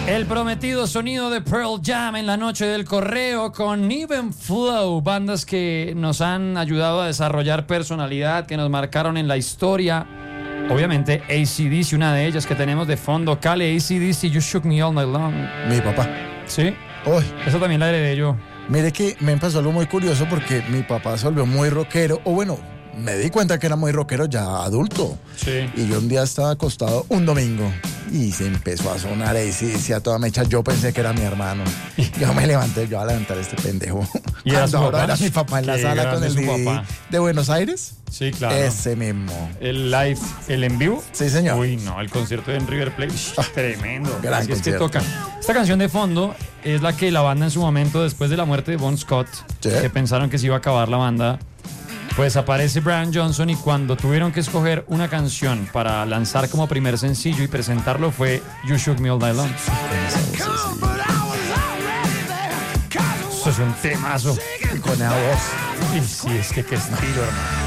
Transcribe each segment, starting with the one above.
El prometido sonido de Pearl Jam en la noche del correo con Even Flow, bandas que nos han ayudado a desarrollar personalidad, que nos marcaron en la historia. Obviamente AC/DC, una de ellas que tenemos de fondo. Cale, AC/DC, You Shook Me All Night Long. Mi papá. ¿Sí? Uy. Eso también la heredé yo. Mire que me pasó algo muy curioso porque mi papá se volvió muy rockero, o bueno, me di cuenta que era muy rockero ya adulto. Sí. Y yo un día estaba acostado un domingo y se empezó a sonar AC/DC a toda mecha. Yo pensé que era mi hermano. Yo me levanté, yo a levantar a este pendejo. ¿Y era su Ahora papá? era mi papá en la Qué sala con grande el su DVD papá. de Buenos Aires. Sí, claro. Ese mismo. El live, el en vivo. Sí, señor. Uy, no, el concierto en River Plate. Tremendo. Gran Así es que concierto. tocan. Esta canción de fondo es la que la banda en su momento, después de la muerte de Bon Scott, Sí. que pensaron que se iba a acabar la banda, pues aparece Brian Johnson y cuando tuvieron que escoger una canción para lanzar como primer sencillo y presentarlo fue You Shook Me All Night Long. Eso es un temazo. Y con esa voz. Y sí, es que qué estilo, hermano.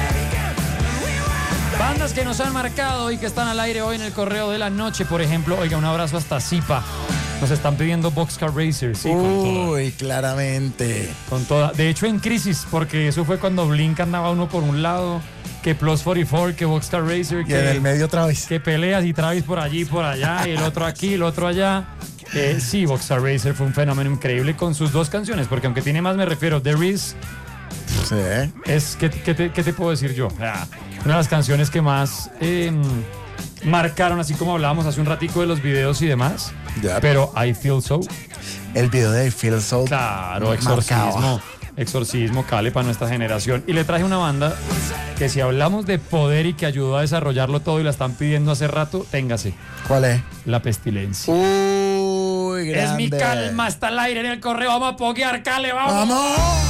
Bandas que nos han marcado y que están al aire hoy en el correo de la noche, por ejemplo, oiga, un abrazo hasta Zipa. Nos están pidiendo Boxcar Racer, sí, Uy, claramente. con toda. De hecho, en crisis, porque eso fue cuando Blink andaba uno por un lado, que Plus 44, que Boxcar Racer, Y en el medio otra vez. que peleas y Travis por allí, por allá, y el otro aquí, el otro allá. Sí, Boxcar Racer fue un fenómeno increíble con sus dos canciones, porque aunque tiene más, me refiero, There Is, Sí, ¿eh? es, ¿qué te puedo decir yo? Una de las canciones que más marcaron, así como hablábamos hace un ratico de los videos y demás. Ya. Pero I Feel So, El video de Feel So. claro, exorcismo, Cale para nuestra generación. Y le traje una banda que si hablamos de poder y que ayudó a desarrollarlo todo y la están pidiendo hace rato, téngase, ¿Cuál es? La Pestilencia. Uy, grande. Es mi calma, está al aire en el correo, vamos a poguear, Cale, vamos. ¡Vamos!